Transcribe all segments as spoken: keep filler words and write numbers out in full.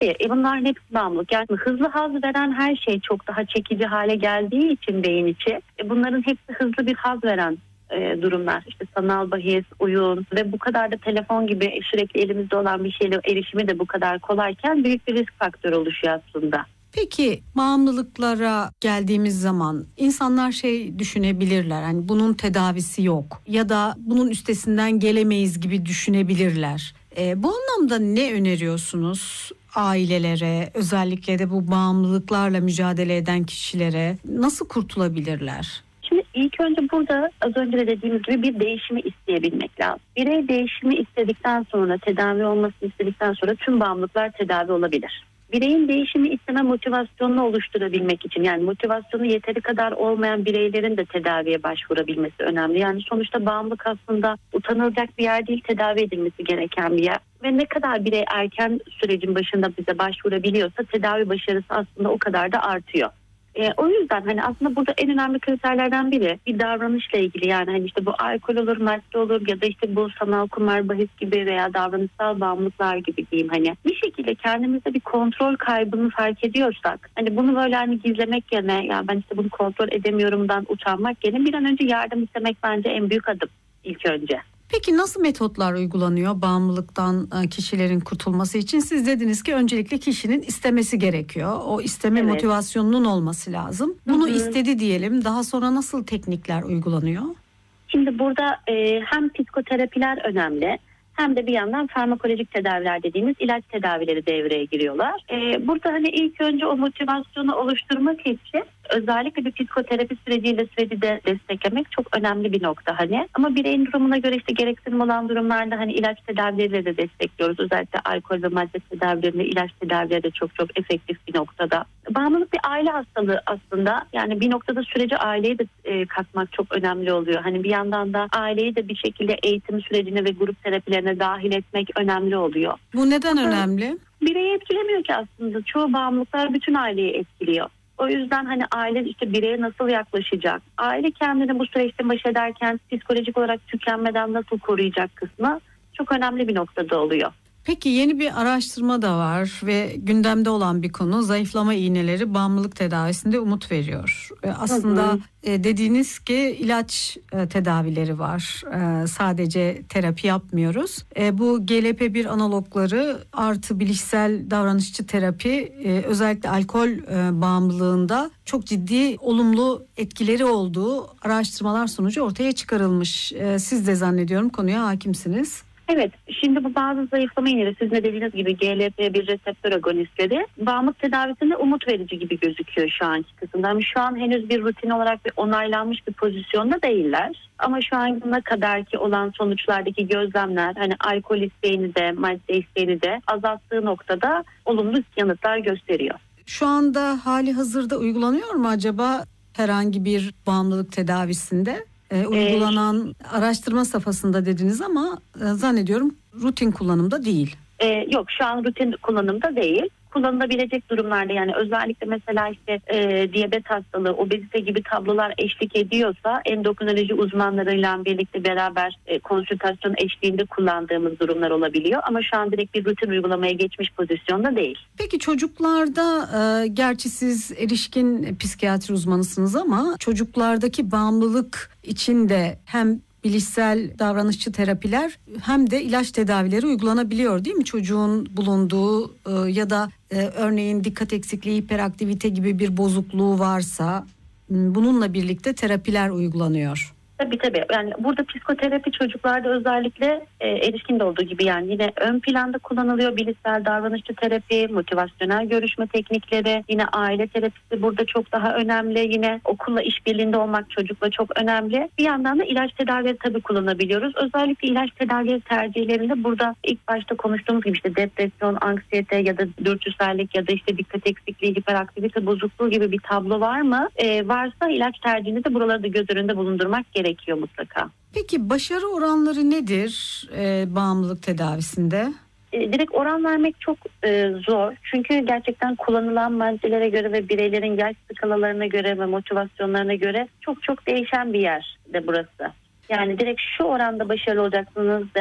E bunların hepsi bağımlılık. Yani hızlı haz veren her şey çok daha çekici hale geldiği için beyin içi. E bunların hepsi hızlı bir haz veren e, durumlar. İşte sanal bahis, oyun ve bu kadar da telefon gibi sürekli elimizde olan bir şeyle erişimi de bu kadar kolayken büyük bir risk faktörü oluşuyor aslında. Peki bağımlılıklara geldiğimiz zaman insanlar şey düşünebilirler, hani bunun tedavisi yok ya da bunun üstesinden gelemeyiz gibi düşünebilirler. E, bu anlamda ne öneriyorsunuz ailelere, özellikle de bu bağımlılıklarla mücadele eden kişilere? Nasıl kurtulabilirler? Şimdi ilk önce burada az önce de dediğimiz gibi bir değişimi isteyebilmek lazım. Birey değişimi istedikten sonra, tedavi olmasını istedikten sonra tüm bağımlılıklar tedavi olabilir. Bireyin değişimi isteme motivasyonunu oluşturabilmek için, yani motivasyonu yeteri kadar olmayan bireylerin de tedaviye başvurabilmesi önemli. Yani sonuçta bağımlılık aslında utanılacak bir yer değil, tedavi edilmesi gereken bir yer. Ve ne kadar birey erken sürecin başında bize başvurabiliyorsa tedavi başarısı aslında o kadar da artıyor. E, o yüzden hani aslında burada en önemli kriterlerden biri bir davranışla ilgili, yani hani işte bu alkol olur, madde olur ya da işte bu sanal kumar, bahis gibi veya davranışsal bağımlılıklar gibi diyeyim, hani bir şekilde kendimizde bir kontrol kaybını fark ediyorsak, hani bunu böyle hani gizlemek yerine, yani ben işte bunu kontrol edemiyorumdan utanmak yerine bir an önce yardım istemek bence en büyük adım ilk önce. Peki nasıl metotlar uygulanıyor bağımlılıktan kişilerin kurtulması için? Siz dediniz ki öncelikle kişinin istemesi gerekiyor. O isteme Evet. motivasyonunun olması lazım. Bunu Hı hı. istedi diyelim. Daha sonra nasıl teknikler uygulanıyor? Şimdi burada e, hem psikoterapiler önemli, hem de bir yandan farmakolojik tedaviler dediğimiz ilaç tedavileri devreye giriyorlar. Ee, burada hani ilk önce o motivasyonu oluşturmak için özellikle bir psikoterapi süreciyle süreci de desteklemek çok önemli bir nokta hani. Ama bireyin durumuna göre işte gereksinim olan durumlarda hani ilaç tedavileriyle de destekliyoruz. Özellikle alkol ve madde tedavilerinde ilaç tedavileri de çok çok efektif bir noktada. Bağımlılık bir aile hastalığı aslında. Yani bir noktada sürece aileyi de e, katmak çok önemli oluyor. Hani bir yandan da aileyi de bir şekilde eğitim sürecine ve grup terapilerine dahil etmek önemli oluyor. Bu neden Ama önemli? bireyi etkilemiyor ki aslında. Çoğu bağımlılıklar bütün aileyi etkiliyor. O yüzden hani aile işte bireye nasıl yaklaşacak? Aile kendini bu süreçte baş ederken psikolojik olarak tükenmeden nasıl koruyacak kısmı çok önemli bir noktada oluyor. Peki yeni bir araştırma da var ve gündemde olan bir konu, zayıflama iğneleri bağımlılık tedavisinde umut veriyor. Aslında hı hı. dediğiniz ki ilaç tedavileri var. Sadece terapi yapmıyoruz. Bu G L P bir analogları artı bilişsel davranışçı terapi özellikle alkol bağımlılığında çok ciddi olumlu etkileri olduğu araştırmalar sonucu ortaya çıkarılmış. Siz de zannediyorum konuya hakimsiniz. Evet, şimdi bu bazı zayıflama iğneleri sizin de dediğiniz gibi G L P bir reseptör agonistleri bağımlılık tedavisinde umut verici gibi gözüküyor şu anki kısımda. Yani şu an henüz bir rutin olarak bir onaylanmış bir pozisyonda değiller. Ama şu ana kadarki olan sonuçlardaki gözlemler hani alkol isteğini de madde isteğini de azalttığı noktada olumlu yanıtlar gösteriyor. Şu anda hali hazırda uygulanıyor mu acaba herhangi bir bağımlılık tedavisinde? E, uygulanan ee, araştırma safhasında dediniz ama e, zannediyorum rutin kullanımda değil. E, yok şu an rutin kullanımda değil. Kullanılabilecek durumlarda, yani özellikle mesela işte e, diyabet hastalığı, obezite gibi tablolar eşlik ediyorsa endokrinoloji uzmanlarıyla birlikte beraber e, konsültasyon eşliğinde kullandığımız durumlar olabiliyor. Ama şu an direkt bir rutin uygulamaya geçmiş pozisyonda değil. Peki çocuklarda e, gerçi siz erişkin psikiyatri uzmanısınız ama çocuklardaki bağımlılık için de hem bilişsel davranışçı terapiler hem de ilaç tedavileri uygulanabiliyor değil mi? Çocuğun bulunduğu e, ya da e, örneğin dikkat eksikliği, hiperaktivite gibi bir bozukluğu varsa bununla birlikte terapiler uygulanıyor. Tabii tabii. Yani burada psikoterapi çocuklarda özellikle e, erişkinde olduğu gibi yani yine ön planda kullanılıyor. Bilişsel davranışçı terapi, motivasyonel görüşme teknikleri, yine aile terapisi burada çok daha önemli. Yine okulla işbirliğinde olmak çocukla çok önemli. Bir yandan da ilaç tedavileri tabii kullanabiliyoruz. Özellikle ilaç tedavileri tercihlerinde burada ilk başta konuştuğumuz gibi işte depresyon, anksiyete ya da dürtüsellik ya da işte dikkat eksikliği, hiperaktivite bozukluğu gibi bir tablo var mı? E, varsa ilaç tercihinde de buraları da göz önünde bulundurmak gerekiyor. gerekiyor mutlaka. Peki başarı oranları nedir e, bağımlılık tedavisinde? E, direkt oran vermek çok e, zor. Çünkü gerçekten kullanılan maddelere göre ve bireylerin yaş skalalarına göre ve motivasyonlarına göre çok çok değişen bir yer de burası. Yani direkt şu oranda başarılı olacaksınız demek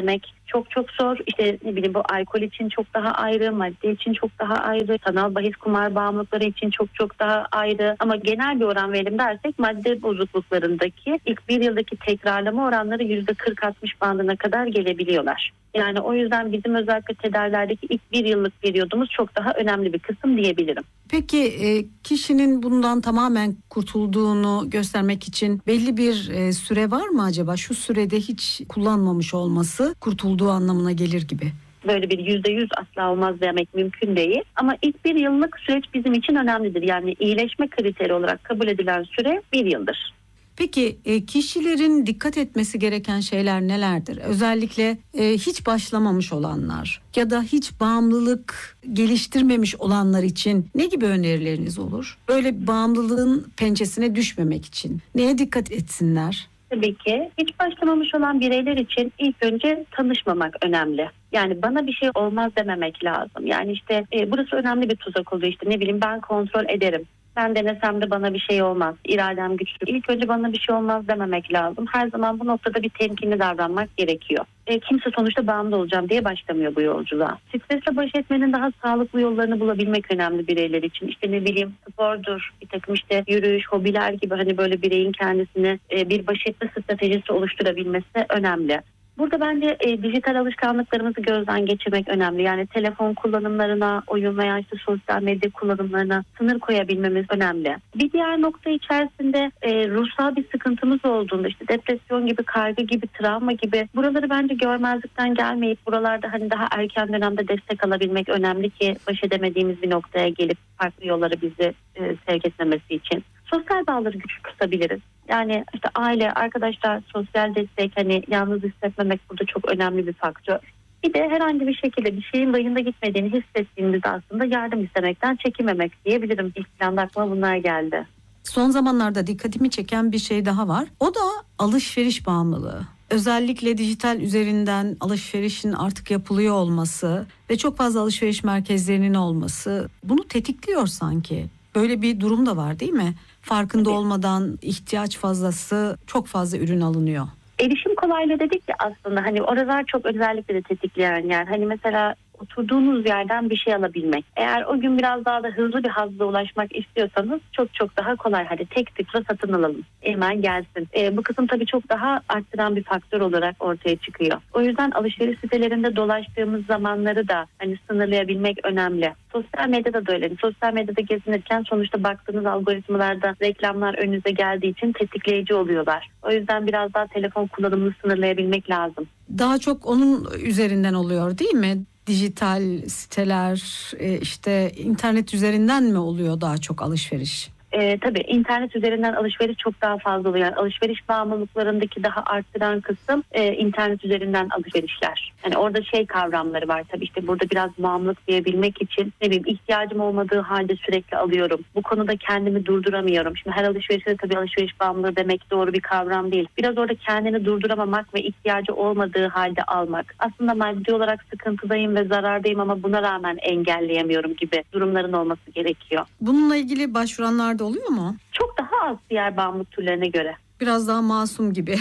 çok çok zor. İşte ne bileyim bu alkol için çok daha ayrı, madde için çok daha ayrı, sanal bahis kumar bağımlılıkları için çok çok daha ayrı. Ama genel bir oran verelim dersek madde bozukluklarındaki ilk bir yıldaki tekrarlama oranları yüzde kırk altmış bandına kadar gelebiliyorlar. Yani o yüzden bizim özellikle tedavilerdeki ilk bir yıllık periyodumuz çok daha önemli bir kısım diyebilirim. Peki e, kişinin bundan tamamen kurtulduğunu göstermek için belli bir e, süre var mı acaba? Şu sürede hiç kullanmamış olması kurtulduğu anlamına gelir gibi. Böyle bir yüzde yüz asla olmaz demek mümkün değil. Ama ilk bir yıllık süreç bizim için önemlidir. Yani iyileşme kriteri olarak kabul edilen süre bir yıldır. Peki e, kişilerin dikkat etmesi gereken şeyler nelerdir? Özellikle e, hiç başlamamış olanlar ya da hiç bağımlılık geliştirmemiş olanlar için ne gibi önerileriniz olur? Böyle bağımlılığın pençesine düşmemek için neye dikkat etsinler? Tabii ki hiç başlamamış olan bireyler için ilk önce tanışmamak önemli. Yani bana bir şey olmaz dememek lazım. Yani işte e, burası önemli bir tuzak oluyor. İşte ne bileyim ben kontrol ederim. Ben denesem de bana bir şey olmaz. İradem güçlü. İlk önce bana bir şey olmaz dememek lazım. Her zaman bu noktada bir temkinli davranmak gerekiyor. E, kimse sonuçta bağımlı olacağım diye başlamıyor bu yolculuğa. Stresle baş etmenin daha sağlıklı yollarını bulabilmek önemli bireyler için. İşte ne bileyim spordur, bir takım işte yürüyüş, hobiler gibi hani böyle bireyin kendisine e, bir baş etme stratejisi oluşturabilmesi önemli. Burada bence e, dijital alışkanlıklarımızı gözden geçirmek önemli. Yani telefon kullanımlarına, oyun veya işte sosyal medya kullanımlarına sınır koyabilmemiz önemli. Bir diğer nokta içerisinde e, ruhsal bir sıkıntımız olduğunda işte depresyon gibi, kaygı gibi, travma gibi buraları bence görmezlikten gelmeyip buralarda hani daha erken dönemde destek alabilmek önemli ki baş edemediğimiz bir noktaya gelip farklı yollara bizi e, sevk etmemesi için. Sosyal bağları güçlü tutabiliriz. Yani işte aile, arkadaşlar, sosyal destek, hani yalnız hissetmemek burada çok önemli bir faktör. Bir de herhangi bir şekilde bir şeyin rayında gitmediğini hissettiğimizde aslında yardım istemekten çekinmemek diyebilirim. İlk planda aklıma bunlar geldi. Son zamanlarda dikkatimi çeken bir şey daha var. O da alışveriş bağımlılığı. Özellikle dijital üzerinden alışverişin artık yapılıyor olması ve çok fazla alışveriş merkezlerinin olması bunu tetikliyor sanki. Böyle bir durum da var değil mi? Farkında evet. olmadan ihtiyaç fazlası çok fazla ürün alınıyor. Erişim kolaylığı dedik ya aslında hani oralar çok özellikle de tetikleyen yer. Hani mesela oturduğunuz yerden bir şey alabilmek. Eğer o gün biraz daha da hızlı bir hazla ulaşmak istiyorsanız çok çok daha kolay. Hadi tek tıkla satın alalım. Hemen gelsin. E, bu kısım tabii çok daha arttıran bir faktör olarak ortaya çıkıyor. O yüzden alışveriş sitelerinde dolaştığımız zamanları da hani sınırlayabilmek önemli. Sosyal medyada da öyle. Sosyal medyada gezinirken sonuçta baktığınız algoritmalarda reklamlar önünüze geldiği için tetikleyici oluyorlar. O yüzden biraz daha telefon kullanımını sınırlayabilmek lazım. Daha çok onun üzerinden oluyor değil mi? Dijital siteler, işte internet üzerinden mi oluyor daha çok alışveriş? E, tabii internet üzerinden alışveriş çok daha fazla oluyor. Yani alışveriş bağımlılıklarındaki daha arttıran kısım e, internet üzerinden alışverişler. Yani orada şey kavramları var tabii işte burada biraz bağımlılık diyebilmek için ne bileyim ihtiyacım olmadığı halde sürekli alıyorum. Bu konuda kendimi durduramıyorum. Şimdi her alışverişte tabii alışveriş bağımlılığı demek doğru bir kavram değil. Biraz orada kendini durduramamak ve ihtiyacı olmadığı halde almak. Aslında maddi olarak sıkıntıdayım ve zarardayım ama buna rağmen engelleyemiyorum gibi durumların olması gerekiyor. Bununla ilgili başvuranlar oluyor mu? Çok daha az diğer bağımlılık türlerine göre. Biraz daha masum gibi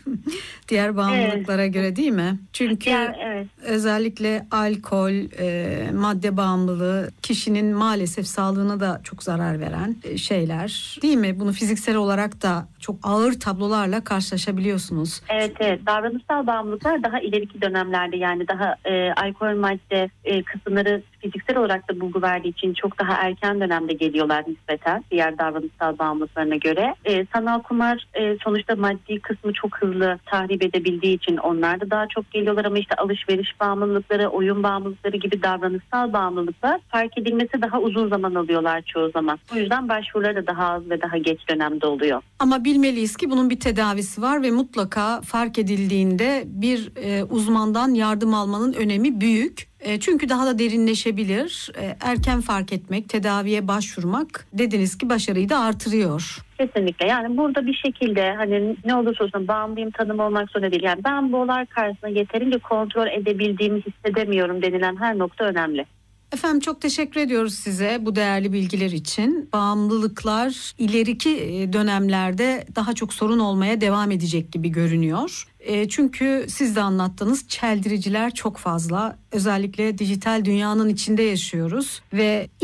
diğer bağımlılıklara evet. göre değil mi? Çünkü yani, evet. özellikle alkol, e, madde bağımlılığı kişinin maalesef sağlığına da çok zarar veren şeyler değil mi? Bunu fiziksel olarak da çok ağır tablolarla karşılaşabiliyorsunuz. Evet evet davranışsal bağımlılıklar daha ileriki dönemlerde yani daha e, alkol madde e, kısımları fiziksel olarak da bulgu verdiği için çok daha erken dönemde geliyorlar nispeten diğer davranışsal bağımlılıklarına göre. E, sanal kumar e, sonuçta maddi kısmı çok hızlı tahrip edebildiği için onlar da daha çok geliyorlar ama işte alışveriş bağımlılıkları, oyun bağımlılıkları gibi davranışsal bağımlılıklar fark edilmesi daha uzun zaman alıyorlar çoğu zaman. O yüzden başvuruları da daha az ve daha geç dönemde oluyor. Ama bilmeliyiz ki bunun bir tedavisi var ve mutlaka fark edildiğinde bir e, uzmandan yardım almanın önemi büyük. E, çünkü daha da derinleşebilir. E, erken fark etmek, tedaviye başvurmak dediniz ki başarıyı da artırıyor. Kesinlikle yani burada bir şekilde hani ne olursa olsun bağımlıyım tanımı olmak zorunda değil. Yani ben bu olay karşısında yeterince kontrol edebildiğimi hissedemiyorum denilen her nokta önemli. Efendim çok teşekkür ediyoruz size bu değerli bilgiler için. Bağımlılıklar ileriki dönemlerde daha çok sorun olmaya devam edecek gibi görünüyor. E, çünkü siz de anlattınız, çeldiriciler çok fazla. Özellikle dijital dünyanın içinde yaşıyoruz ve